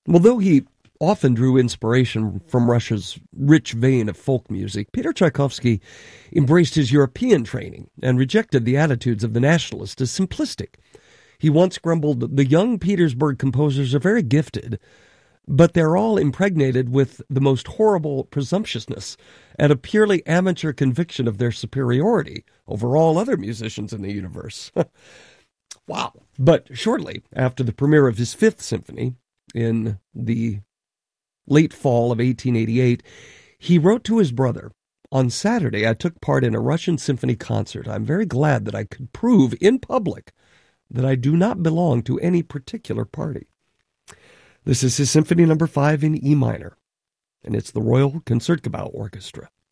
Well, though he often drew inspiration from Russia's rich vein of folk music, Peter Tchaikovsky embraced his European training and rejected the attitudes of the nationalists as simplistic. He once grumbled, "The young Petersburg composers are very gifted, but they're all impregnated with the most horrible presumptuousness and a purely amateur conviction of their superiority over all other musicians in the universe." Wow. But shortly after the premiere of his Fifth Symphony, in the late fall of 1888, he wrote to his brother, "On Saturday, I took part in a Russian symphony concert. I'm very glad that I could prove in public that I do not belong to any particular party." This is his Symphony No. 5 in E minor, and it's the Royal Concertgebouw Orchestra.